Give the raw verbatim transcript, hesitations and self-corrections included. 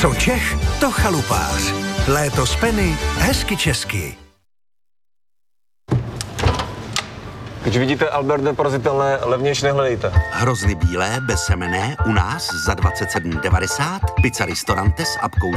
Co Čech, to chalupář. Léto z Penny, hezky česky. Když vidíte Albert neporazitelné, levnější nehledejte. Hrozny bílé, bezsemenné, u nás za dvacet sedm devadesát, pizza Ristorante s apkou